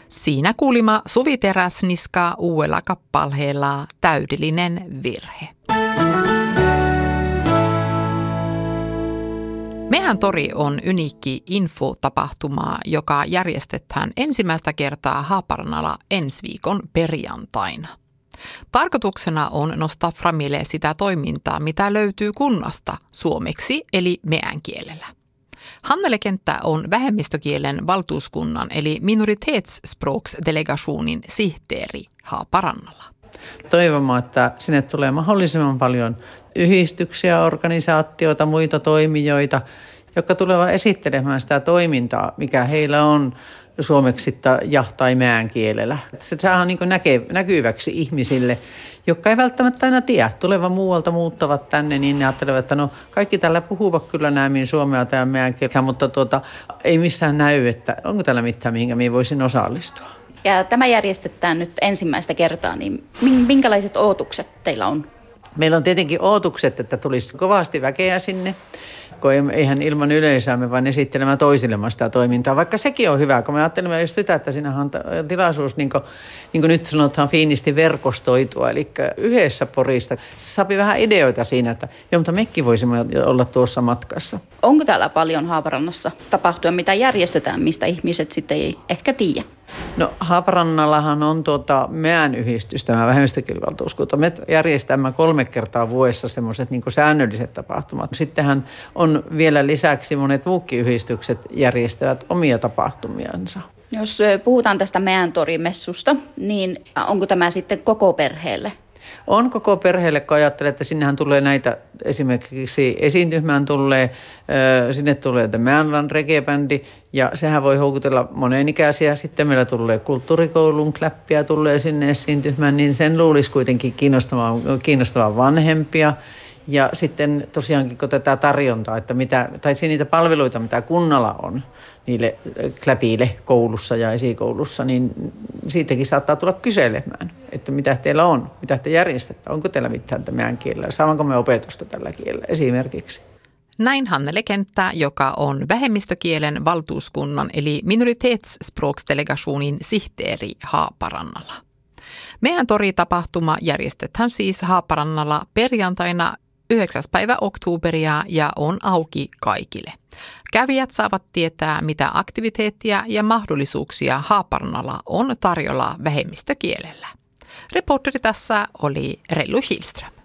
Siinä kuulima Suvi Teräsniska uudella kappaleella Täydellinen virhe. Mehän tori on uniikki infotapahtuma, joka järjestetään ensimmäistä kertaa Haaparannalla ensi viikon perjantaina. Tarkoituksena on nostaa framille sitä toimintaa, mitä löytyy kunnasta suomeksi eli meän kielellä. Hannele Kenttä on vähemmistökielen valtuuskunnan eli minoritetsspråksdelegationin sihteeri Haaparannalla. Toivomme, että sinne tulee mahdollisimman paljon yhdistyksiä, organisaatioita, muita toimijoita, jotka tulevat esittelemään sitä toimintaa, mikä heillä on suomeksi tai meän kielellä. Se saadaan niin näkyväksi ihmisille, jotka ei välttämättä aina tiedä. Tulevat muualta, muuttavat tänne, niin ne ajattelevat, että no kaikki tällä puhuvat kyllä näin suomea tai meän kielellä, mutta ei missään näy, että onko täällä mitään, mihinkä minä voisin osallistua. Ja tämä järjestetään nyt ensimmäistä kertaa, niin minkälaiset odotukset teillä on? Meillä on tietenkin odotukset, että tulisi kovasti väkeä sinne, kun eihän ilman yleisöä me vain esittelemään toisillemme sitä toimintaa, vaikka sekin on hyvä, kun me ajattelemme just sitä, että siinähän on tilaisuus, niin kuin nyt sanotaan fiinisti verkostoitua, eli yhdessä porista. Se saa vähän ideoita siinä, että mutta mekin voisimme olla tuossa matkassa. Onko täällä paljon Haaparannassa tapahtua, mitä järjestetään, mistä ihmiset sitten ei ehkä tiedä? No Haaparannallahan on meän yhdistys, tämä vähemmistökielivaltuuskunta. Me järjestämme 3 kertaa vuodessa semmoiset niin säännölliset tapahtumat. Sittenhän on vielä lisäksi monet muutkin yhdistykset järjestävät omia tapahtumiansa. Jos puhutaan tästä meän torimessusta, niin onko tämä sitten koko perheelle? On koko perheelle, kun ajattelee, että sinnehän tulee näitä, esimerkiksi esiintymään sinne tulee Meänlan reggae-bändi, ja sehän voi houkutella monenikäisiä. Sitten meillä tulee kulttuurikoulun kläppiä, tulee sinne esiintymään, niin sen luulisi kuitenkin kiinnostavan vanhempia. Ja sitten tosiaankin, kun tätä tarjontaa, että niitä palveluita, mitä kunnalla on niille kläpille koulussa ja esikoulussa, niin siitäkin saattaa tulla kyselemään, että mitä teillä on, mitä te järjestetään, onko teillä mitään meidän kielellä, saavanko me opetusta tällä kielellä esimerkiksi. Näin Hannele Kenttä, joka on vähemmistökielen valtuuskunnan eli minoritetsspråksdelegationin sihteeri Haaparannalla. Meidän toritapahtuma järjestetään siis Haaparannalla perjantaina 9. päivä oktoberia ja on auki kaikille. Kävijät saavat tietää, mitä aktiviteettia ja mahdollisuuksia Haaparannalla on tarjolla vähemmistökielellä. Reporteri tässä oli Rellu Kihlström.